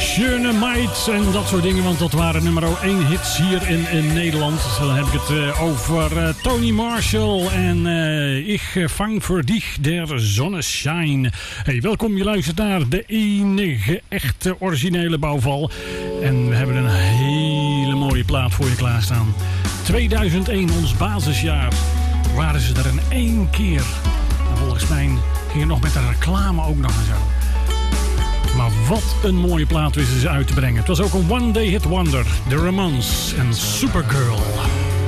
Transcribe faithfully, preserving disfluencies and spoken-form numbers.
Schöne Meid en dat soort dingen, want dat waren nummer één hits hier in, in Nederland. Dan heb ik het uh, over uh, Tony Marshall en uh, Ik vang voor dich der Sonnenschein. Hey, welkom, je luistert naar de enige echte originele Bouwval. En we hebben een hele mooie plaat voor je klaarstaan. tweeduizend één, ons basisjaar, waren ze er in één keer. En volgens mij ging het nog met de reclame ook nog en zo. Maar wat een mooie plaat wisten ze uit te brengen. Het was ook een one day hit wonder. The Ramones en Supergirl.